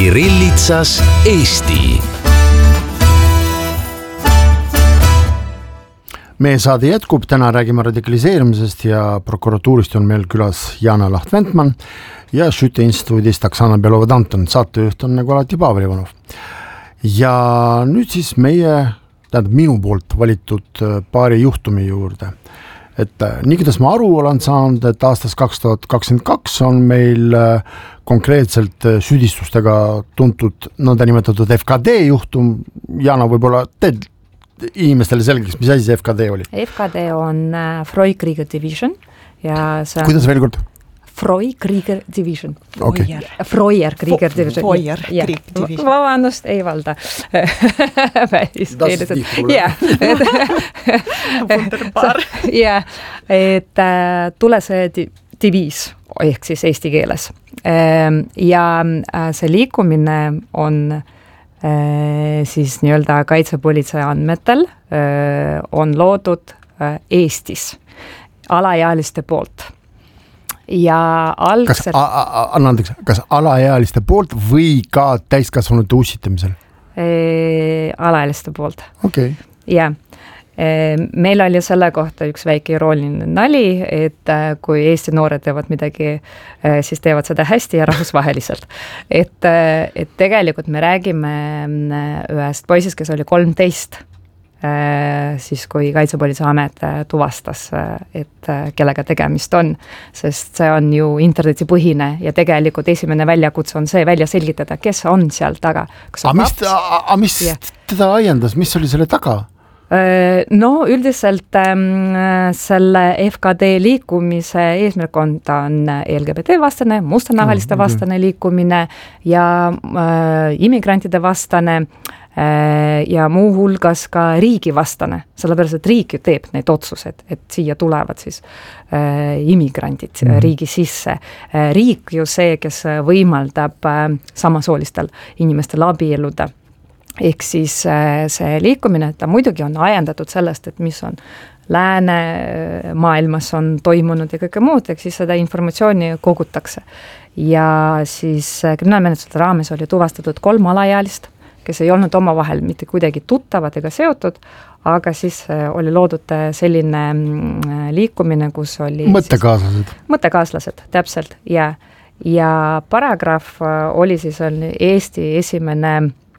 Kirillitsas Eesti. Meie saade jätkub, täna räägime radikaliseerimisest ja prokuratuurist on meil külas Jana Laht-Ventman ja Šütte instituudist Oksana Belova-Danton, saatejuht on nagu alati Pavel Ivanov. Ja nüüd siis minu poolt valitud paari juhtumi juurde. Et nii kuidas ma aru olen saanud, et aastast 2022 on meil konkreetselt süüdistustega tuntud nõnda nimetatud FKD juhtum. Jana, võib-olla teed inimestele selgeks, mis asi see FKD oli? FKD on Freud Krieger Division. Ja see kuidas veel kord? Freud Krieger Division. Okay. Freud Krieger Division. Vabandust, ei valda. Et tulese diviis ehk siis eesti keeles. Ja see liikumine on siis nii-öelda kaitsepolitsei andmetel on loodud Eestis alaealiste poolt. Ja algselt... Kas alaealiste poolt või ka täiskasvanute ussitamisel? Alaealiste poolt. Okay. Ja meil oli selle kohta üks väike irooniline nali, et kui Eesti noored teevad midagi, siis teevad seda hästi ja rahvusvaheliselt. Et tegelikult me räägime ühest poisist, kes oli 13, siis kui Kaitsepolitseiamet tuvastas, et kellega tegemist on, sest see on ju internetipõhine ja tegelikult esimene väljakutse on see välja selgitada, kes on seal taga. Mis teda ajendas, mis oli selle taga? No üldiselt selle FKD liikumise eesmärk on LGBT vastane, mustanahaliste vastane liikumine ja immigrantide vastane ja muu hulgas ka riigi vastane, sellepärast, et riik ju teeb neid otsused, et siia tulevad siis immigrantid riigi sisse. Riik ju see, kes võimaldab samasoolistel inimestel abieluda. Ehk siis see liikumine, ta muidugi on ajendatud sellest, et mis on lääne maailmas on toimunud ja kõike muud, ehk siis seda informatsiooni kogutakse. Ja siis kriminaalmenetluste raames oli tuvastatud 3 alaealist, kes ei olnud omavahel mitte kuidagi tuttavad ega seotud, aga siis oli loodud selline liikumine, kus oli... Mõttekaaslased, täpselt, ja paragrahv oli siis Eesti esimene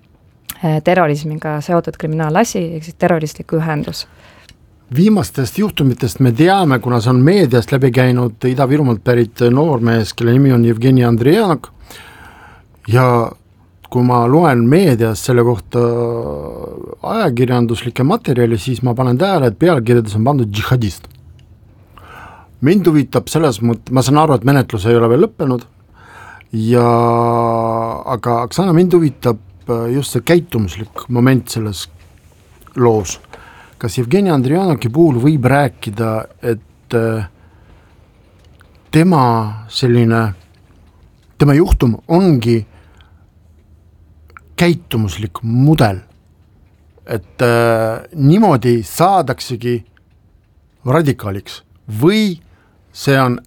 terrorismiga seotud kriminaalasi, ehk siis terroristlik ühendus. Viimastest juhtumitest me teame, kuna see on meediast läbi käinud Ida-Virumaalt pärit noormees, kelle nimi on Jevgeni Andrijanok, ja kui ma loen meedias selle kohta ajakirjanduslikke materjali, siis ma panen tähele, et pealkirjades on pandud džihadist. Mind huvitab selles mõttes, ma saan aru, et menetlus ei ole veel lõppenud, aga Oksana, mind huvitab just see käitumuslik moment selles loos. Kas Jevgeni Andrijanoki puhul võib rääkida, et tema juhtum ongi käitumuslik mudel, et niimoodi saadaksegi radikaaliks või see on